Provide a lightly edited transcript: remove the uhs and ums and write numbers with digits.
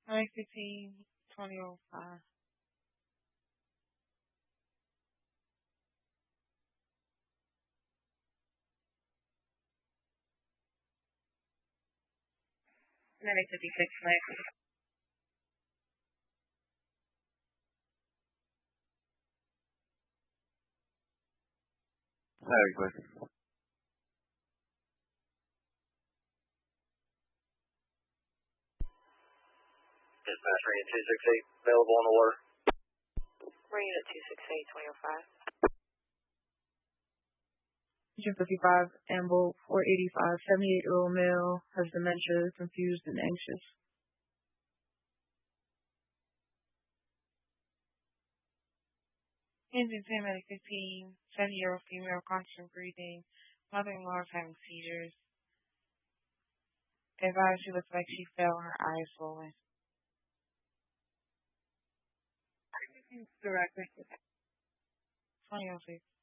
2015, 2005. Medic 56, Mike. Very good. Dispatch Marine 268, available on the water. Marine at 268, 2005. 55, Amble 485, 78-year-old male, has dementia, confused and anxious. Engine 10, Medic 15, 70-year-old female, constant breathing. Mother-in-law is having seizures. Advised she looks like she fell, her eyes swollen. Director. 2006.